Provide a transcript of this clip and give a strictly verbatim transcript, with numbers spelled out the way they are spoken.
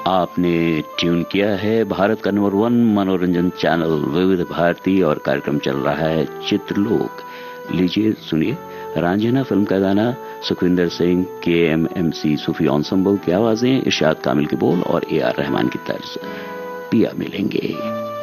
आपने ट्यून किया है भारत का नंबर वन मनोरंजन चैनल विविध भारती और कार्यक्रम चल रहा है चित्रलोक। लीजिए सुनिए रांझना फिल्म का गाना, सुखविंदर सिंह, के एम एम सी सूफी एंसेंबल की आवाजें, इरशाद कामिल के बोल और ए आर रहमान की तर्ज। पिया मिलेंगे।